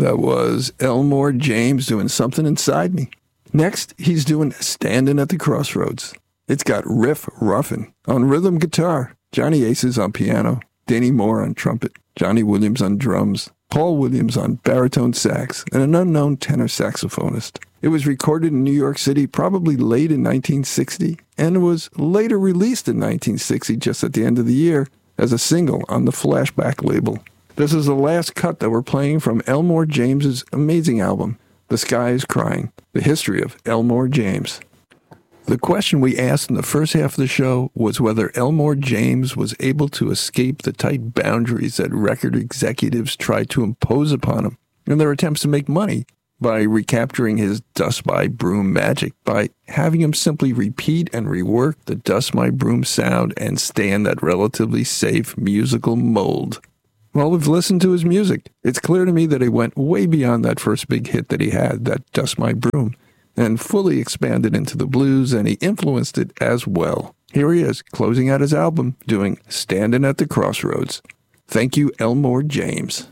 That was Elmore James doing Something Inside Me. Next, he's doing Standing at the Crossroads. It's got Riff Ruffin on rhythm guitar, Johnny Aces on piano, Danny Moore on trumpet, Johnny Williams on drums, Paul Williams on baritone sax, and an unknown tenor saxophonist. It was recorded in New York City probably late in 1960, and was later released in 1960, just at the end of the year, as a single on the Flashback label. This is the last cut that we're playing from Elmore James's amazing album, The Sky is Crying, The History of Elmore James. The question we asked in the first half of the show was whether Elmore James was able to escape the tight boundaries that record executives tried to impose upon him in their attempts to make money by recapturing his Dust My Broom magic, by having him simply repeat and rework the Dust My Broom sound and stay in that relatively safe musical mold. Well, we've listened to his music. It's clear to me that he went way beyond that first big hit that he had, that Dust My Broom, and fully expanded into the blues, and he influenced it as well. Here he is, closing out his album, doing Standing at the Crossroads. Thank you, Elmore James.